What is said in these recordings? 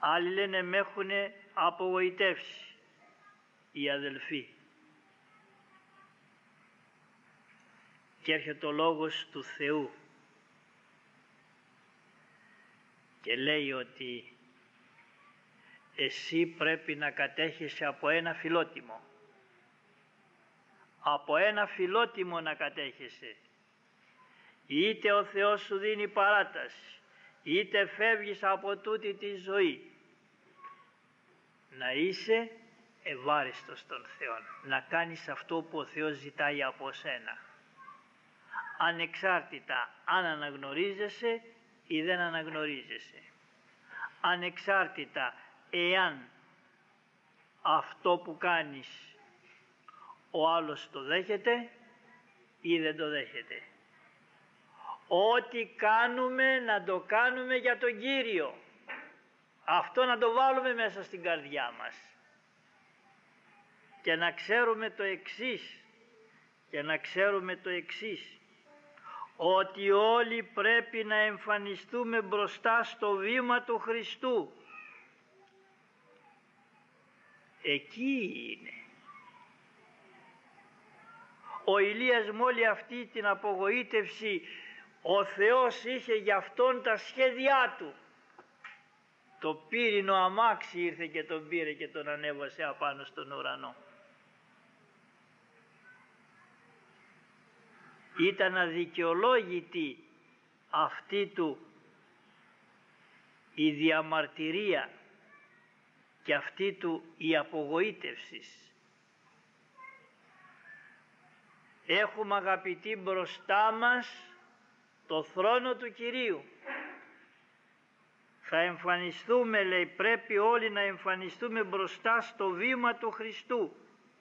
Άλλοι λένε με έχουν απογοητεύσει οι αδελφοί. Και έρχεται ο λόγος του Θεού και λέει ότι εσύ πρέπει να κατέχεσαι από ένα φιλότιμο. Από ένα φιλότιμο να κατέχεσαι. Είτε ο Θεός σου δίνει παράταση, είτε φεύγεις από τούτη τη ζωή. Να είσαι ευάρεστος στον Θεό, να κάνεις αυτό που ο Θεός ζητάει από σένα. Ανεξάρτητα αν αναγνωρίζεσαι ή δεν αναγνωρίζεσαι. Ανεξάρτητα εάν αυτό που κάνεις ο άλλος το δέχεται ή δεν το δέχεται. Ό,τι κάνουμε να το κάνουμε για τον Κύριο. Αυτό να το βάλουμε μέσα στην καρδιά μας. Και να ξέρουμε το εξής, ότι όλοι πρέπει να εμφανιστούμε μπροστά στο βήμα του Χριστού. Εκεί είναι. Ο Ηλίας με όλη αυτή την απογοήτευση, ο Θεός είχε για αυτόν τα σχέδιά του. Το πύρινο αμάξι ήρθε και τον πήρε και τον ανέβασε απάνω στον ουρανό. Ήταν αδικαιολόγητη αυτή του η διαμαρτυρία και αυτή του η απογοήτευση. Έχουμε, αγαπητοί, μπροστά μας το θρόνο του Κυρίου. Θα εμφανιστούμε, λέει, πρέπει όλοι να εμφανιστούμε μπροστά στο βήμα του Χριστού.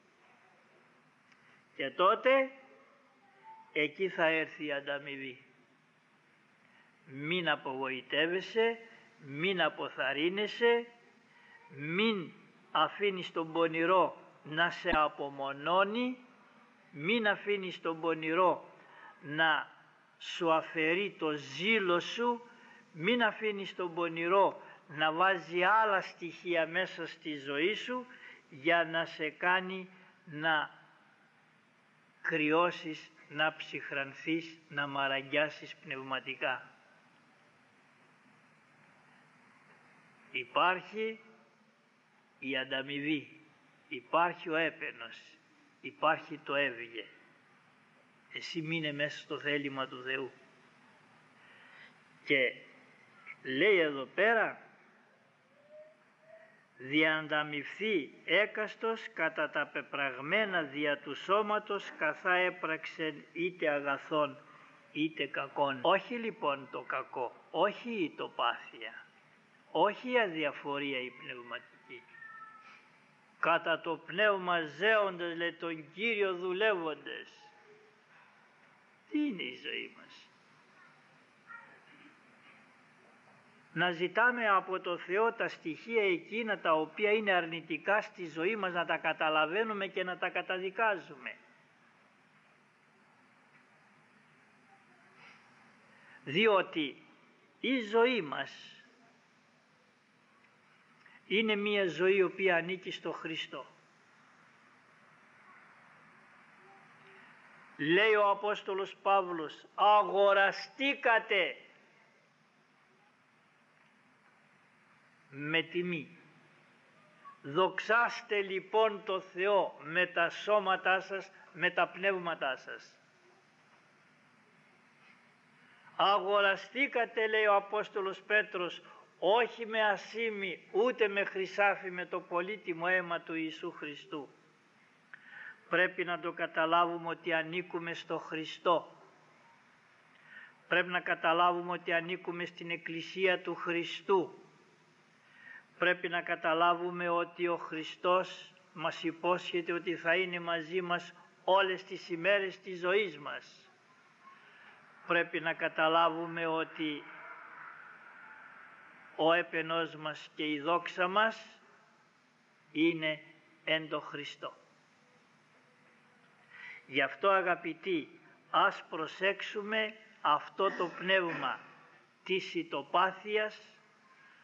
Και τότε εκεί θα έρθει η ανταμοιβή. Μην απογοητεύεσαι, μην αποθαρρύνεσαι, μην αφήνεις τον πονηρό να σε απομονώνει, μην αφήνεις τον πονηρό να σου αφαιρεί το ζήλο σου, μην αφήνεις τον πονηρό να βάζει άλλα στοιχεία μέσα στη ζωή σου για να σε κάνει να κρυώσεις, να ψυχρανθείς, να μαραγιάσεις πνευματικά. Υπάρχει η ανταμοιβή, υπάρχει ο έπαινος, υπάρχει το έβγε. Εσύ μείνε μέσα στο θέλημα του Θεού. Και λέει εδώ πέρα, διανταμειφθεί έκαστος κατά τα πεπραγμένα δια του σώματος καθά έπραξεν είτε αγαθόν είτε κακόν. Όχι λοιπόν το κακό, όχι η τοπάθεια, όχι η αδιαφορία η πνευματική. Κατά το πνεύμα ζέοντες, λέει, τον Κύριο δουλεύοντες. Τι είναι η ζωή μας? Να ζητάμε από το Θεό τα στοιχεία εκείνα τα οποία είναι αρνητικά στη ζωή μας, να τα καταλαβαίνουμε και να τα καταδικάζουμε. Διότι η ζωή μας είναι μια ζωή η οποία ανήκει στο Χριστό. Λέει ο Απόστολος Παύλος, αγοραστήκατε με τιμή. Δοξάστε λοιπόν το Θεό με τα σώματά σας, με τα πνεύματά σας. Αγοραστήκατε, λέει ο Απόστολος Πέτρος, όχι με ασήμι ούτε με χρυσάφι, με το πολύτιμο αίμα του Ιησού Χριστού. Πρέπει να το καταλάβουμε ότι ανήκουμε στο Χριστό. Πρέπει να καταλάβουμε ότι ανήκουμε στην Εκκλησία του Χριστού. Πρέπει να καταλάβουμε ότι ο Χριστός μας υπόσχεται ότι θα είναι μαζί μας όλες τις ημέρες της ζωής μας. Πρέπει να καταλάβουμε ότι ο έπαινος μας και η δόξα μας είναι εν το Χριστό. Γι' αυτό, αγαπητοί, ας προσέξουμε αυτό το πνεύμα της ητοπάθειας,